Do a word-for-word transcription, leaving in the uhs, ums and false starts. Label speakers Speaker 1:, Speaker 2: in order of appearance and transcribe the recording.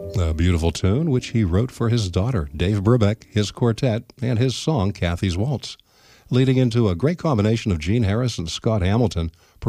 Speaker 1: A beautiful tune which he wrote for his daughter, Dave Brubeck, his quartet, and his song, Kathy's Waltz, leading into a great combination of Gene Harris and Scott Hamilton